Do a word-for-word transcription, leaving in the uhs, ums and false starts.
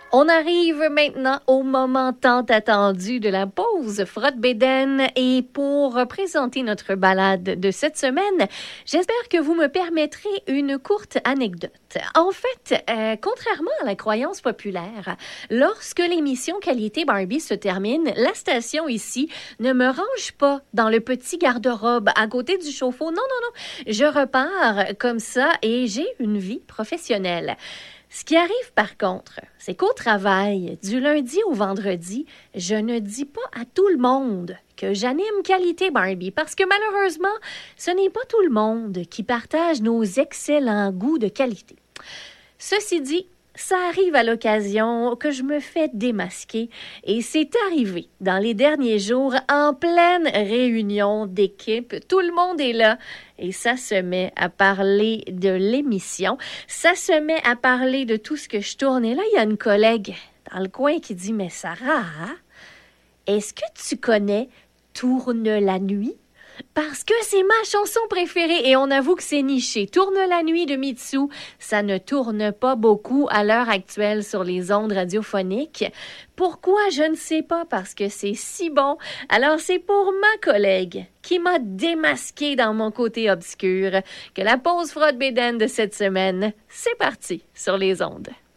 On arrive maintenant au moment tant attendu de la pause Frotte-Bédaine et pour présenter notre balade de cette semaine, j'espère que vous me permettrez une courte anecdote. En fait, euh, contrairement à la croyance populaire, lorsque l'émission Qualité Barbie se termine, la station ici ne me range pas dans le petit garde-robe à côté du chauffe-eau. Non, non, non, je repars comme ça et j'ai une vie professionnelle. Ce qui arrive par contre, c'est qu'au travail, du lundi au vendredi, je ne dis pas à tout le monde que j'anime Qualité Barbie parce que malheureusement, ce n'est pas tout le monde qui partage nos excellents goûts de qualité. Ceci dit, ça arrive à l'occasion que je me fais démasquer et c'est arrivé dans les derniers jours en pleine réunion d'équipe. Tout le monde est là et ça se met à parler de l'émission. Ça se met à parler de tout ce que je tourne. Et là, il y a une collègue dans le coin qui dit « Mais Sarah, est-ce que tu connais Tourne la nuit? » Parce que c'est ma chanson préférée et on avoue que c'est niché. Tourne la nuit de Mitsou, ça ne tourne pas beaucoup à l'heure actuelle sur les ondes radiophoniques. Pourquoi? Je ne sais pas, parce que c'est si bon. Alors c'est pour ma collègue qui m'a démasqué dans mon côté obscur que la pause Frotte-Bédaine de cette semaine, c'est parti sur les ondes.